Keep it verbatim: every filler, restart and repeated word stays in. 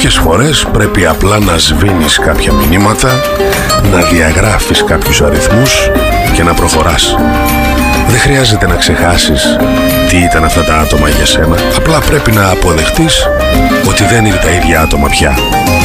Κάποιες φορές πρέπει απλά να σβήνεις κάποια μηνύματα, να διαγράφεις κάποιους αριθμούς και να προχωράς. Δεν χρειάζεται να ξεχάσεις τι ήταν αυτά τα άτομα για σένα. Απλά πρέπει να αποδεχτείς ότι δεν είναι τα ίδια άτομα πια.